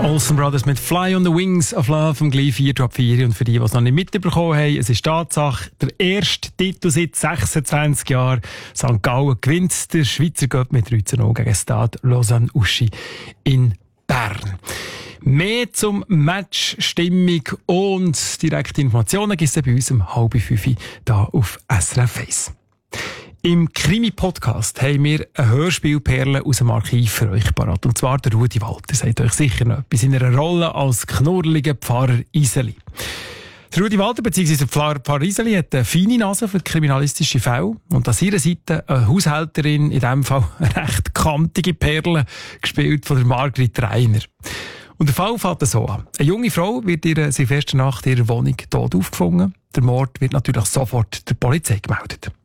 Olsen Brothers mit Fly on the Wings of Love vom gleich 4 ab 4. Und für die, die es noch nicht mitbekommen haben, es ist Tatsache, der erste Titel seit 26 Jahren. St. Gallen gewinnt der Schweizer Cup mit 3-0 gegen Stade Lausanne-Uschi in Bern. Mehr zum Match, Stimmung und direkte Informationen gibt es bei uns um 4:30 hier auf SRF 1. Im Krimi-Podcast haben wir eine Hörspielperle aus dem Archiv für euch parat. Und zwar der Rudi Walter. Sagt euch sicher noch etwas in seiner Rolle als knurrliger Pfarrer Iseli. Der Rudi Walter bzw. Pfarrer Iseli hat eine feine Nase für kriminalistische Fälle. Und an ihrer Seite eine Haushälterin, in diesem Fall eine recht kantige Perle, gespielt von der Margrit Reiner. Und der Fall fängt so an. Eine junge Frau wird in der Silvesternacht in ihrer Wohnung tot aufgefunden. Der Mord wird natürlich sofort der Polizei gemeldet.